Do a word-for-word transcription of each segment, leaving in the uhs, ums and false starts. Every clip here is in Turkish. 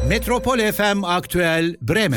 Metropol F M Aktüel Bremen.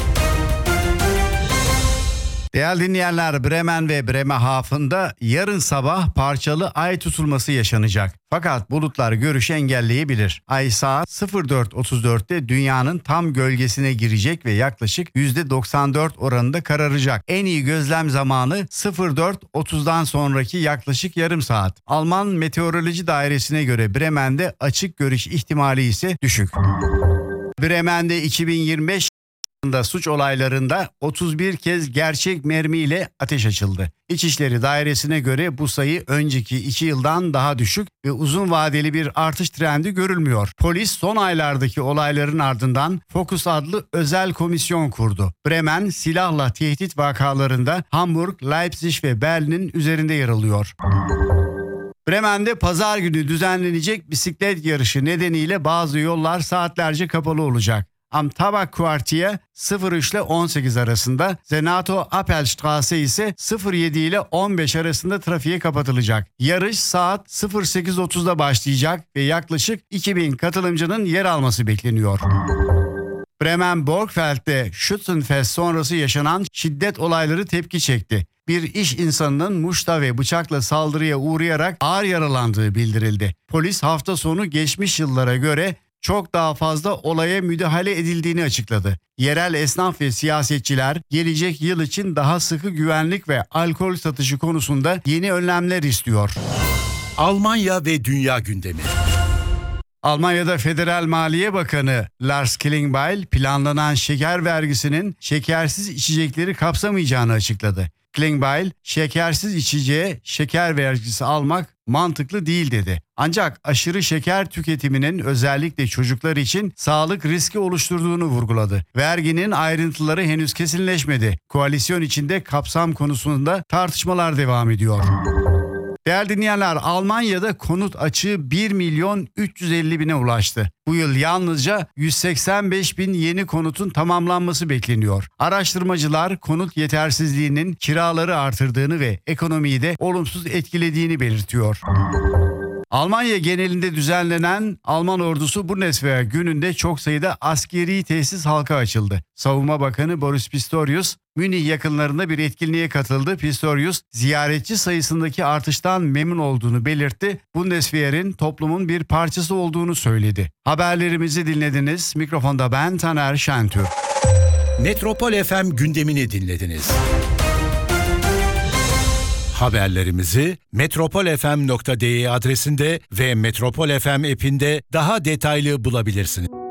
Değerli dinleyenler, Bremen ve Bremerhaven'da yarın sabah parçalı ay tutulması yaşanacak. Fakat bulutlar görüşü engelleyebilir. Ay saat sıfır dört otuz dörtte dünyanın tam gölgesine girecek ve yaklaşık yüzde doksan dört oranında kararacak. En iyi gözlem zamanı sıfır dört otuzdan sonraki yaklaşık yarım saat. Alman Meteoroloji Dairesi'ne göre Bremen'de açık görüş ihtimali ise düşük. Bremen'de iki bin yirmi beş suç olaylarında otuz bir kez gerçek mermiyle ateş açıldı. İçişleri Dairesi'ne göre bu sayı önceki iki yıldan daha düşük ve uzun vadeli bir artış trendi görülmüyor. Polis son aylardaki olayların ardından Focus adlı özel komisyon kurdu. Bremen silahla tehdit vakalarında Hamburg, Leipzig ve Berlin'in üzerinde yer alıyor. Bremen'de pazar günü düzenlenecek bisiklet yarışı nedeniyle bazı yollar saatlerce kapalı olacak. Am Tabakquartier sıfır üç ile on sekiz arasında, Senato Appelstraße ise sıfır yedi ile on beş arasında trafiğe kapatılacak. Yarış saat sıfır sekiz otuzda başlayacak ve yaklaşık iki bin katılımcının yer alması bekleniyor. Bremen Borgfeld'de Schützenfest sonrası yaşanan şiddet olayları tepki çekti. Bir iş insanının muşta ve bıçakla saldırıya uğrayarak ağır yaralandığı bildirildi. Polis hafta sonu geçmiş yıllara göre çok daha fazla olaya müdahale edildiğini açıkladı. Yerel esnaf ve siyasetçiler gelecek yıl için daha sıkı güvenlik ve alkol satışı konusunda yeni önlemler istiyor. Almanya ve dünya gündemi. Almanya'da Federal Maliye Bakanı Lars Klingbeil planlanan şeker vergisinin şekersiz içecekleri kapsamayacağını açıkladı. Klingbeil, şekersiz içeceğe şeker vergisi almak mantıklı değil dedi. Ancak aşırı şeker tüketiminin özellikle çocuklar için sağlık riski oluşturduğunu vurguladı. Verginin ayrıntıları henüz kesinleşmedi. Koalisyon içinde kapsam konusunda tartışmalar devam ediyor. Değerli dinleyenler, Almanya'da konut açığı bir milyon üç yüz elli bine ulaştı. Bu yıl yalnızca yüz seksen beş bin yeni konutun tamamlanması bekleniyor. Araştırmacılar konut yetersizliğinin kiraları artırdığını ve ekonomiyi de olumsuz etkilediğini belirtiyor. Almanya genelinde düzenlenen Alman ordusu Bundeswehr gününde çok sayıda askeri tesis halka açıldı. Savunma Bakanı Boris Pistorius, Münih yakınlarında bir etkinliğe katıldı. Pistorius, ziyaretçi sayısındaki artıştan memnun olduğunu belirtti. Bundeswehr'in toplumun bir parçası olduğunu söyledi. Haberlerimizi dinlediniz. Mikrofonda ben Taner Şentürk. Metropol F M gündemini dinlediniz. Haberlerimizi metropol f m nokta d e adresinde ve Metropol F M app'inde daha detaylı bulabilirsiniz.